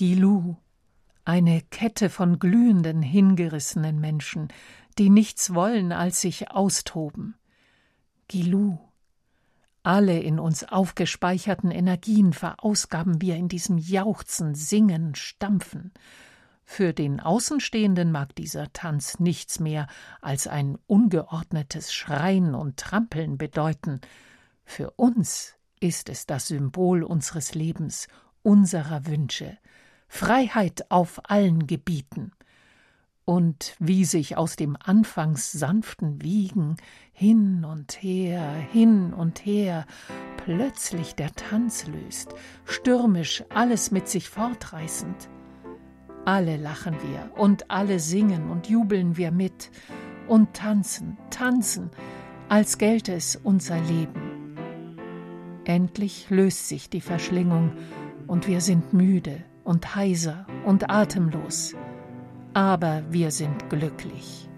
Gilou, eine Kette von glühenden, hingerissenen Menschen, die nichts wollen, als sich austoben. Gilou, alle in uns aufgespeicherten Energien verausgaben wir in diesem Jauchzen, Singen, Stampfen. Für den Außenstehenden mag dieser Tanz nichts mehr als ein ungeordnetes Schreien und Trampeln bedeuten. Für uns ist es das Symbol unseres Lebens, unserer Wünsche, Freiheit auf allen Gebieten. Und wie sich aus dem anfangs sanften Wiegen hin und her, plötzlich der Tanz löst, stürmisch alles mit sich fortreißend. Alle lachen wir und alle singen und jubeln wir mit und tanzen, als gelte es unser Leben. Endlich löst sich die Verschlingung und wir sind müde und heiser und atemlos. Aber wir sind glücklich.